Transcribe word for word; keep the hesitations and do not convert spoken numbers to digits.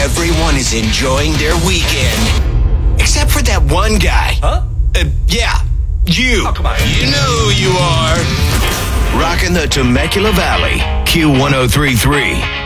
everyone is enjoying their weekend. Except for that one guy. Huh? Uh, yeah, you. Oh, come on. You know who you are. Rocking the Temecula Valley. Q one oh three point three.